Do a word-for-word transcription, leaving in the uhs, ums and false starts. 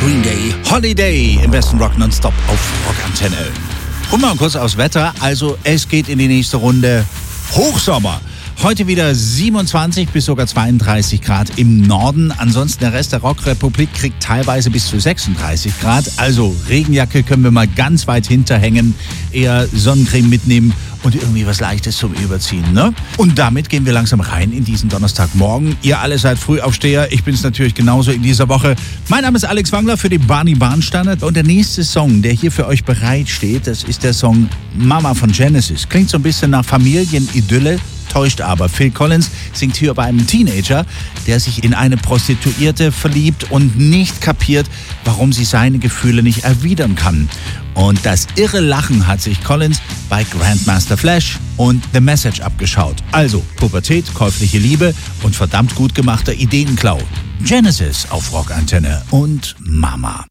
Green Day, Holiday im besten Rock nonstop auf Rockantenne. Und mal kurz aufs Wetter. Also es geht in die nächste Runde. Hochsommer. Heute wieder siebenundzwanzig bis sogar zweiunddreißig Grad im Norden. Ansonsten der Rest der Rockrepublik kriegt teilweise bis zu sechsunddreißig Grad. Also Regenjacke können wir mal ganz weit hinterhängen. Eher Sonnencreme mitnehmen und irgendwie was Leichtes zum Überziehen, ne? Und damit gehen wir langsam rein in diesen Donnerstagmorgen. Ihr alle seid Frühaufsteher. Ich bin's natürlich genauso in dieser Woche. Mein Name ist Alex Wangler für den Barney Bahnstandard. Und der nächste Song, der hier für euch bereitsteht, das ist der Song Mama von Genesis. Klingt so ein bisschen nach Familienidylle. Täuscht aber. Phil Collins singt hier über einen Teenager, der sich in eine Prostituierte verliebt und nicht kapiert, warum sie seine Gefühle nicht erwidern kann. Und das irre Lachen hat sich Collins bei Grandmaster Flash und The Message abgeschaut. Also Pubertät, käufliche Liebe und verdammt gut gemachter Ideenklau. Genesis auf Rockantenne und Mama.